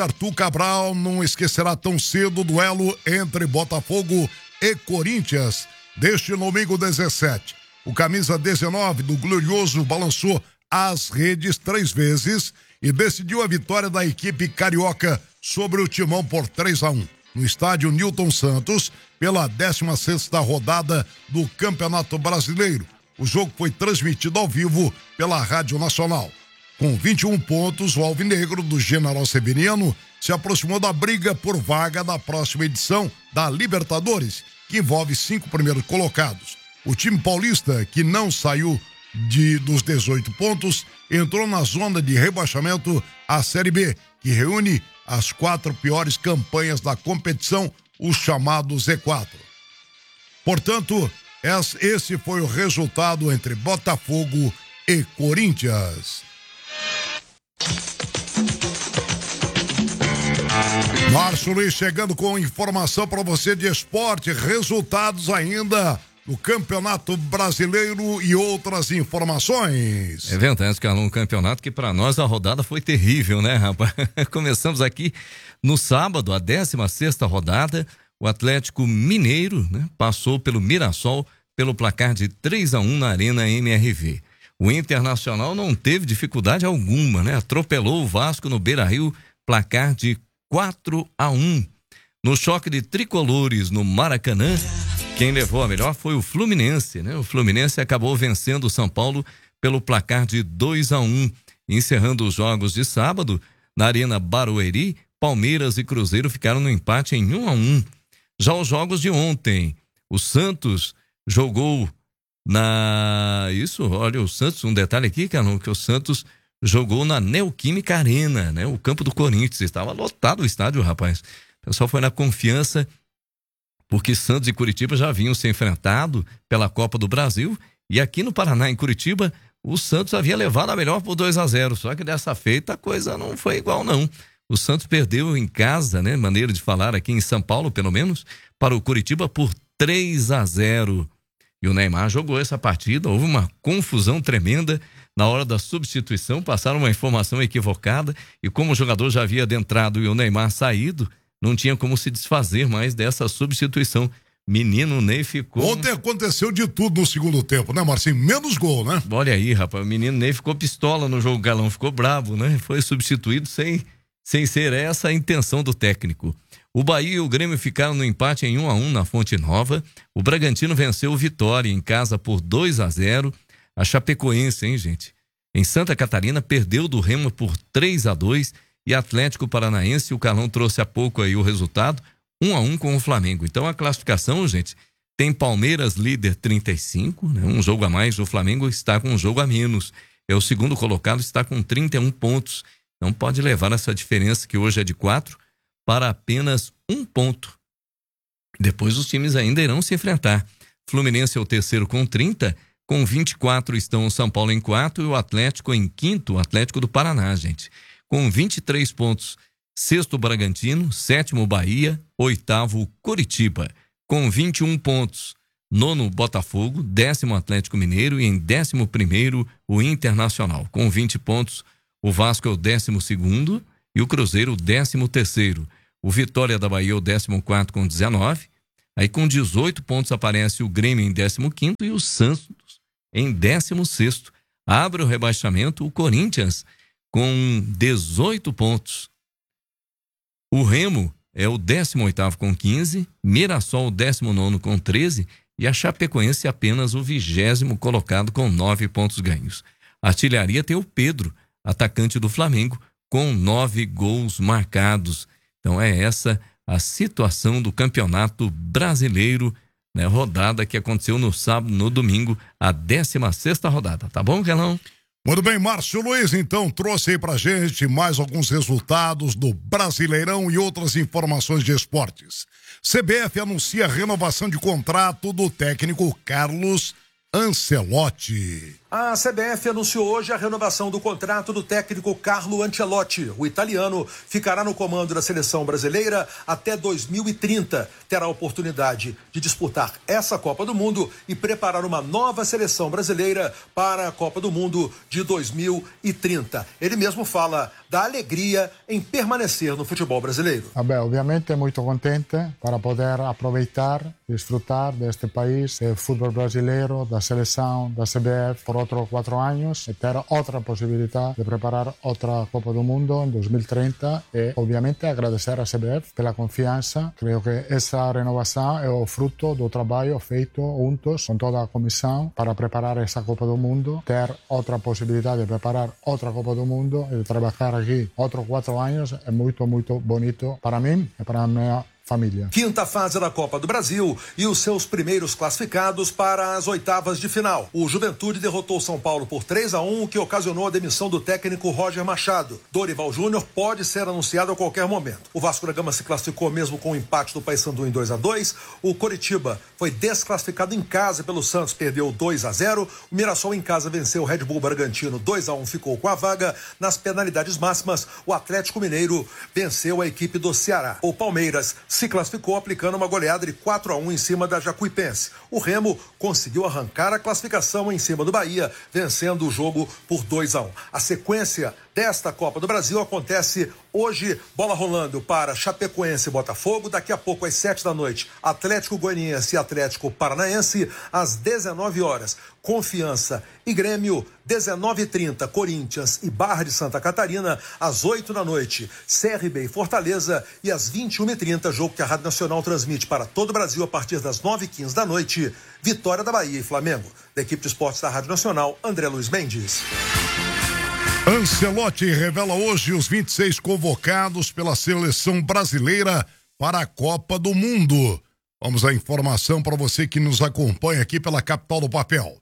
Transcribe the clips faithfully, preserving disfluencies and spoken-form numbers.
Arthur Cabral não esquecerá tão cedo o duelo entre Botafogo e Corinthians deste domingo dezessete. O camisa dezenove do Glorioso balançou as redes três vezes e decidiu a vitória da equipe carioca sobre o Timão por três a um. No estádio Newton Santos, pela décima sexta rodada do Campeonato Brasileiro. O jogo foi transmitido ao vivo pela Rádio Nacional. Com vinte e um pontos, o alvinegro do General Severiano se aproximou da briga por vaga da próxima edição da Libertadores, que envolve cinco primeiros colocados. O time paulista, que não saiu de, dos dezoito pontos, entrou na zona de rebaixamento à Série B, que reúne as quatro piores campanhas da competição, os chamados Z quatro. Portanto, esse foi o resultado entre Botafogo e Corinthians. Márcio Luiz chegando com informação para você de esporte, resultados ainda no Campeonato Brasileiro e outras informações. É verdade, Carlão, um campeonato que para nós a rodada foi terrível, né, rapaz? Começamos aqui no sábado, a décima sexta rodada, o Atlético Mineiro, né, passou pelo Mirassol pelo placar de três a um na Arena M R V. O Internacional não teve dificuldade alguma, né? Atropelou o Vasco no Beira-Rio, placar de quatro a um. No choque de tricolores no Maracanã, quem levou a melhor foi o Fluminense, né? O Fluminense acabou vencendo o São Paulo pelo placar de dois a um. Encerrando os jogos de sábado, na Arena Barueri, Palmeiras e Cruzeiro ficaram no empate em um a um. Já os jogos de ontem, o Santos jogou na... Isso, olha, o Santos, um detalhe aqui, Carlão, que o Santos jogou na Neoquímica Arena, né? O campo do Corinthians, estava lotado o estádio, rapaz. O pessoal foi na confiança, porque Santos e Curitiba já haviam se enfrentado pela Copa do Brasil, e aqui no Paraná, em Curitiba, o Santos havia levado a melhor por dois a zero, só que dessa feita a coisa não foi igual, não. O Santos perdeu em casa, né? Maneira de falar aqui em São Paulo, pelo menos, para o Curitiba por três a zero. E o Neymar jogou essa partida, houve uma confusão tremenda na hora da substituição, passaram uma informação equivocada e como o jogador já havia adentrado e o Neymar saído, não tinha como se desfazer mais dessa substituição. Menino Ney ficou... Ontem aconteceu de tudo no segundo tempo, né, Marcinho? Menos gol, né? Olha aí, rapaz, o menino Ney ficou pistola no jogo, Galão, ficou bravo, né? Foi substituído sem, sem ser essa a intenção do técnico. O Bahia e o Grêmio ficaram no empate em um a um na Fonte Nova. O Bragantino venceu o Vitória em casa por dois a zero. A Chapecoense, hein, gente? Em Santa Catarina perdeu do Remo por três a dois. E Atlético Paranaense, o Carlão trouxe há pouco aí o resultado, um a um com o Flamengo. Então a classificação, gente, tem Palmeiras líder trinta e cinco, né? Um jogo a mais, o Flamengo está com um jogo a menos. É o segundo colocado, está com trinta e um pontos. Não pode levar essa diferença, que hoje é de quatro, para apenas um ponto. Depois os times ainda irão se enfrentar. Fluminense é o terceiro com trinta, com vinte e quatro estão o São Paulo em quarto e o Atlético em quinto, o Atlético do Paraná, gente. Com vinte e três pontos, sexto Bragantino, sétimo Bahia, oitavo Coritiba. Com vinte e um pontos, nono Botafogo, décimo Atlético Mineiro e em décimo primeiro o Internacional. Com vinte pontos, o Vasco é o décimo segundo e o Cruzeiro o décimo terceiro. O Vitória da Bahia é o décimo quarto com dezenove. Aí com dezoito pontos aparece o Grêmio em décimo quinto e o Santos em décimo sexto. Abre o rebaixamento o Corinthians com dezoito pontos. O Remo é o décimo oitavo com quinze, Mirassol o décimo nono com treze e a Chapecoense apenas o vigésimo colocado com nove pontos ganhos. A artilharia tem o Pedro, atacante do Flamengo, com nove gols marcados. Então é essa a situação do Campeonato Brasileiro, né? Rodada que aconteceu no sábado, no domingo, a décima sexta rodada. Tá bom, Carlão? Muito bem, Márcio Luiz, então, trouxe aí pra gente mais alguns resultados do Brasileirão e outras informações de esportes. C B F anuncia a renovação de contrato do técnico Carlos Ancelotti. A C B F anunciou hoje a renovação do contrato do técnico Carlo Ancelotti. O italiano ficará no comando da seleção brasileira até dois mil e trinta. Terá a oportunidade de disputar essa Copa do Mundo e preparar uma nova seleção brasileira para a Copa do Mundo de dois mil e trinta. Ele mesmo fala da alegria em permanecer no futebol brasileiro. Vabbè, ovviamente muito contente para poder aproveitar, desfrutar deste país, do futebol brasileiro, da seleção, da C B F por outros quatro anos e ter outra possibilidade de preparar outra Copa do Mundo em dois mil e trinta e, obviamente, agradecer à C B F pela confiança. Creio que essa renovação é o fruto do trabalho feito juntos com toda a comissão para preparar essa Copa do Mundo, ter outra possibilidade de preparar outra Copa do Mundo e de trabalhar aqui outros quatro anos é muito, muito bonito para mim e para a minha família. Quinta fase da Copa do Brasil e os seus primeiros classificados para as oitavas de final. O Juventude derrotou o São Paulo por três a um, o que ocasionou a demissão do técnico Roger Machado. Dorival Júnior pode ser anunciado a qualquer momento. O Vasco da Gama se classificou mesmo com o empate do Paysandu em dois a dois. O Coritiba foi desclassificado em casa pelo Santos, perdeu dois a zero. O Mirassol em casa venceu o Red Bull Bragantino dois a um, ficou com a vaga. Nas penalidades máximas, o Atlético Mineiro venceu a equipe do Ceará. O Palmeiras se classificou aplicando uma goleada de quatro a um em cima da Jacuipense. O Remo conseguiu arrancar a classificação em cima do Bahia, vencendo o jogo por dois a um. A sequência desta Copa do Brasil acontece hoje, bola rolando para Chapecoense e Botafogo, daqui a pouco às sete da noite, Atlético Goianiense e Atlético Paranaense, às dezenove horas, Confiança e Grêmio, dezenove e trinta, Corinthians e Barra de Santa Catarina, às oito da noite, C R B e Fortaleza, e às vinte e uma e trinta, jogo que a Rádio Nacional transmite para todo o Brasil a partir das nove e quinze da noite, Vitória da Bahia e Flamengo. Da equipe de esportes da Rádio Nacional, André Luiz Mendes. Ancelotti revela hoje os vinte e seis convocados pela seleção brasileira para a Copa do Mundo. Vamos à informação para você que nos acompanha aqui pela Capital do Papel.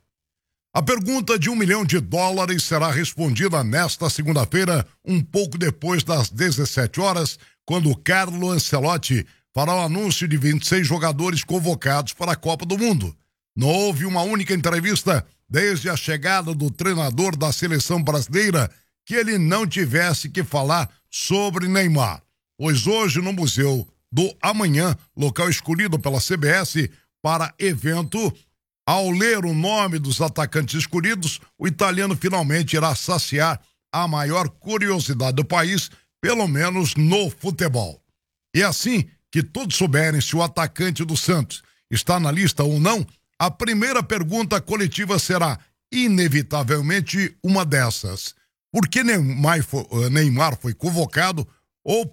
A pergunta de um milhão de dólares será respondida nesta segunda-feira, um pouco depois das dezessete horas, quando Carlo Ancelotti fará o anúncio de vinte e seis jogadores convocados para a Copa do Mundo. Não houve uma única entrevista desde a chegada do treinador da seleção brasileira que ele não tivesse que falar sobre Neymar. Pois hoje no Museu do Amanhã, local escolhido pela C B S para evento, ao ler o nome dos atacantes escolhidos, o italiano finalmente irá saciar a maior curiosidade do país, pelo menos no futebol. E assim que todos souberem se o atacante do Santos está na lista ou não, a primeira pergunta coletiva será, inevitavelmente, uma dessas. Por que Neymar foi, Neymar foi convocado ou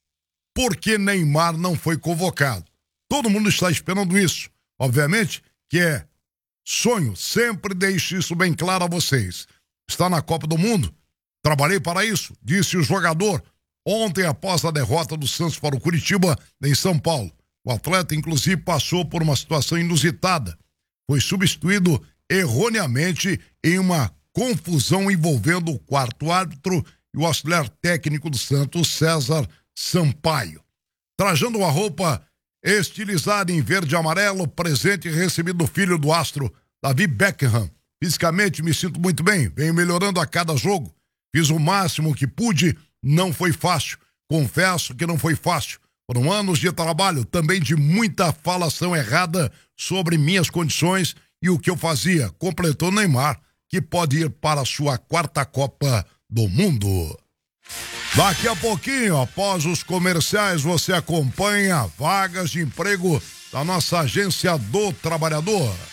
por que Neymar não foi convocado? Todo mundo está esperando isso. Obviamente que é sonho, sempre deixe isso bem claro a vocês. Está na Copa do Mundo? Trabalhei para isso, disse o jogador ontem após a derrota do Santos para o Curitiba em São Paulo. O atleta, inclusive, passou por uma situação inusitada. Foi substituído erroneamente em uma confusão envolvendo o quarto árbitro e o auxiliar técnico do Santos, César Sampaio. Trajando uma roupa estilizada em verde e amarelo, presente recebido do filho do astro, David Beckham. Fisicamente me sinto muito bem, venho melhorando a cada jogo. Fiz o máximo que pude, não foi fácil. Confesso que não foi fácil. Foram anos de trabalho, também de muita falação errada sobre minhas condições e o que eu fazia. Completou Neymar, que pode ir para a sua quarta Copa do Mundo. Daqui a pouquinho, após os comerciais, você acompanha vagas de emprego da nossa Agência do Trabalhador.